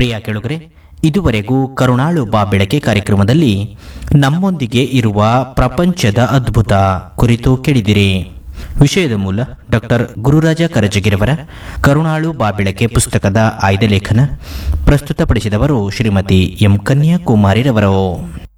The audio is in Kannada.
ಪ್ರಿಯ ಕೆಳುಗರೆ, ಇದುವರೆಗೂ ಕರುಣಾಳು ಬಾ ಬೆಳಕೆ ಕಾರ್ಯಕ್ರಮದಲ್ಲಿ ನಮ್ಮೊಂದಿಗೆ ಇರುವ ಪ್ರಪಂಚದ ಅದ್ಭುತ ಕುರಿತು ಕೇಳಿದಿರಿ. ವಿಷಯದ ಮೂಲ ಡಾಕ್ಟರ್ ಗುರುರಾಜ ಕರಜಗಿರವರ ಕರುಣಾಳು ಬಾ ಬೆಳಕೆ ಪುಸ್ತಕದ ಆಯ್ದ ಲೇಖನ. ಪ್ರಸ್ತುತಪಡಿಸಿದವರು ಶ್ರೀಮತಿ ಎಂ ಕನ್ಯಾಕುಮಾರಿರವರು.